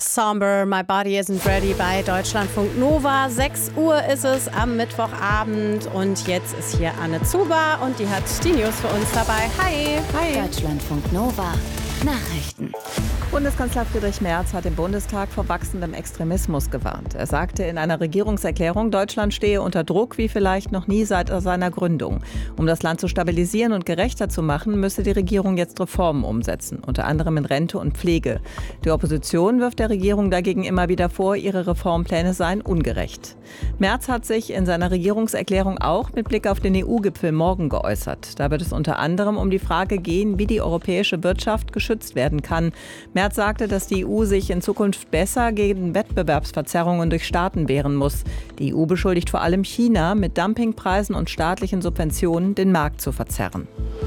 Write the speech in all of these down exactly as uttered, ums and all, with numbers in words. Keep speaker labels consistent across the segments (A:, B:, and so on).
A: Somber, My Body Isn't Ready bei Deutschlandfunk Nova. sechs Uhr ist es am Mittwochabend und jetzt ist hier Anne Zuber und die hat die News für uns dabei. Hi!
B: Hi! Deutschlandfunk Nova. Nachrichten.
C: Bundeskanzler Friedrich Merz hat im Bundestag vor wachsendem Extremismus gewarnt. Er sagte in einer Regierungserklärung, Deutschland stehe unter Druck wie vielleicht noch nie seit seiner Gründung. Um das Land zu stabilisieren und gerechter zu machen, müsse die Regierung jetzt Reformen umsetzen, unter anderem in Rente und Pflege. Die Opposition wirft der Regierung dagegen immer wieder vor, ihre Reformpläne seien ungerecht. Merz hat sich in seiner Regierungserklärung auch mit Blick auf den E U-Gipfel morgen geäußert. Da wird es unter anderem um die Frage gehen, wie die europäische Wirtschaft geschützt werden kann. Merz sagte, dass die E U sich in Zukunft besser gegen Wettbewerbsverzerrungen durch Staaten wehren muss. Die E U beschuldigt vor allem China, mit Dumpingpreisen und staatlichen Subventionen den Markt zu verzerren.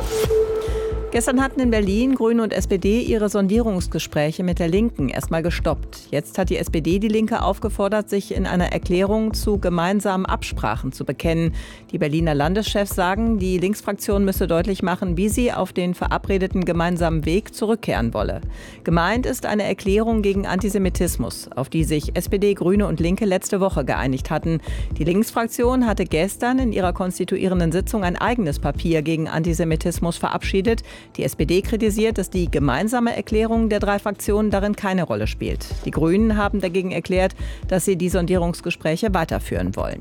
C: Gestern hatten in Berlin Grüne und S P D ihre Sondierungsgespräche mit der Linken erstmal gestoppt. Jetzt hat die S P D die Linke aufgefordert, sich in einer Erklärung zu gemeinsamen Absprachen zu bekennen. Die Berliner Landeschefs sagen, die Linksfraktion müsse deutlich machen, wie sie auf den verabredeten gemeinsamen Weg zurückkehren wolle. Gemeint ist eine Erklärung gegen Antisemitismus, auf die sich S P D, Grüne und Linke letzte Woche geeinigt hatten. Die Linksfraktion hatte gestern in ihrer konstituierenden Sitzung ein eigenes Papier gegen Antisemitismus verabschiedet. Die S P D kritisiert, dass die gemeinsame Erklärung der drei Fraktionen darin keine Rolle spielt. Die Grünen haben dagegen erklärt, dass sie die Sondierungsgespräche weiterführen wollen.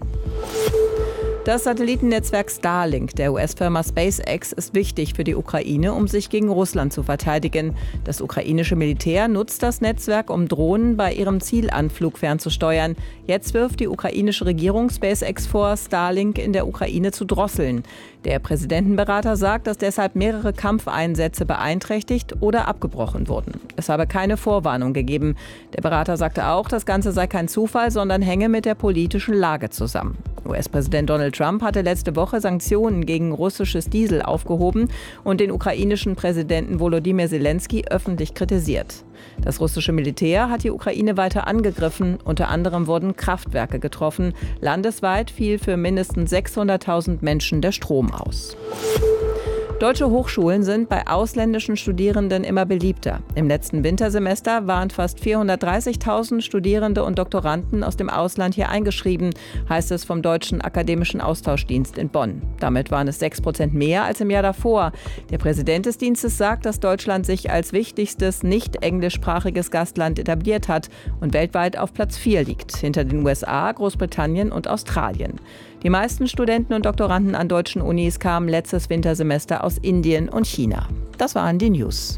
C: Das Satellitennetzwerk Starlink der U S-Firma SpaceX ist wichtig für die Ukraine, um sich gegen Russland zu verteidigen. Das ukrainische Militär nutzt das Netzwerk, um Drohnen bei ihrem Zielanflug fernzusteuern. Jetzt wirft die ukrainische Regierung SpaceX vor, Starlink in der Ukraine zu drosseln. Der Präsidentenberater sagt, dass deshalb mehrere Kampfeinsätze beeinträchtigt oder abgebrochen wurden. Es habe keine Vorwarnung gegeben. Der Berater sagte auch, das Ganze sei kein Zufall, sondern hänge mit der politischen Lage zusammen. U S-Präsident Donald Trump hatte letzte Woche Sanktionen gegen russisches Diesel aufgehoben und den ukrainischen Präsidenten Volodymyr Zelensky öffentlich kritisiert. Das russische Militär hat die Ukraine weiter angegriffen. Unter anderem wurden Kraftwerke getroffen. Landesweit fiel für mindestens sechshunderttausend Menschen der Strom aus. Deutsche Hochschulen sind bei ausländischen Studierenden immer beliebter. Im letzten Wintersemester waren fast vierhundertdreißigtausend Studierende und Doktoranden aus dem Ausland hier eingeschrieben, heißt es vom Deutschen Akademischen Austauschdienst in Bonn. Damit waren es sechs Prozent mehr als im Jahr davor. Der Präsident des Dienstes sagt, dass Deutschland sich als wichtigstes nicht englischsprachiges Gastland etabliert hat und weltweit auf Platz vier liegt, hinter den U S A, Großbritannien und Australien. Die meisten Studenten und Doktoranden an deutschen Unis kamen letztes Wintersemester aus Indien und China. Das waren die News.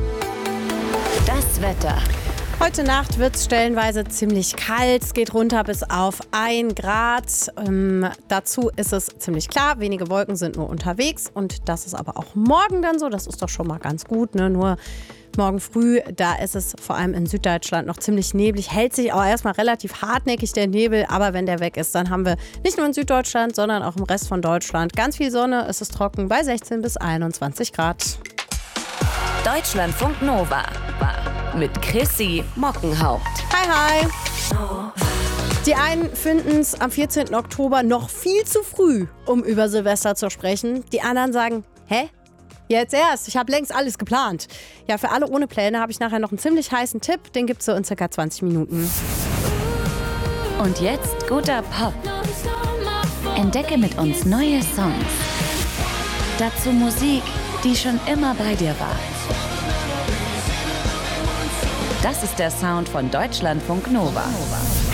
B: Das Wetter.
A: Heute Nacht wird es stellenweise ziemlich kalt. Es geht runter bis auf ein Grad. Ähm, dazu ist es ziemlich klar, wenige Wolken sind nur unterwegs. Und das ist aber auch morgen dann so. Das ist doch schon mal ganz gut, ne? Nur morgen früh, da ist es vor allem in Süddeutschland noch ziemlich neblig. Hält sich auch erstmal relativ hartnäckig der Nebel. Aber wenn der weg ist, dann haben wir nicht nur in Süddeutschland, sondern auch im Rest von Deutschland ganz viel Sonne. Es ist trocken bei sechzehn bis einundzwanzig Grad.
B: Deutschlandfunk Nova mit Chrissy Mockenhaupt.
A: Hi, hi. Die einen finden es am vierzehnten Oktober noch viel zu früh, um über Silvester zu sprechen. Die anderen sagen, hä? Jetzt erst, ich habe längst alles geplant. Ja, für alle ohne Pläne habe ich nachher noch einen ziemlich heißen Tipp. Den gibt's so in circa zwanzig Minuten.
B: Und jetzt guter Pop. Entdecke mit uns neue Songs. Dazu Musik, die schon immer bei dir war. Das ist der Sound von Deutschlandfunk Nova.